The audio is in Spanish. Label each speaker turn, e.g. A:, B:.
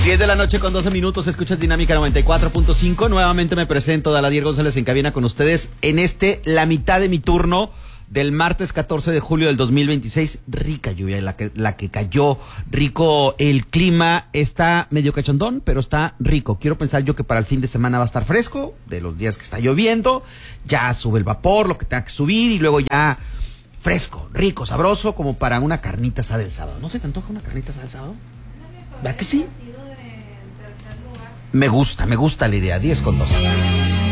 A: 10 de la noche con 12 minutos, escuchas Dinámica 94.5. Nuevamente me presento, Daladier González en cabina con ustedes en la mitad de mi turno del martes 14 de julio del 2026. Rica lluvia la que cayó, rico el clima, está medio cachondón, pero está rico. Quiero pensar yo que para el fin de semana va a estar fresco, de los días que está lloviendo, ya sube el vapor, lo que tenga que subir, y luego ya fresco, rico, sabroso, como para una carnita asada del sábado. ¿No se te antoja una carnita asada del sábado? ¿Verdad que sí? Me gusta la idea. 10 con 2.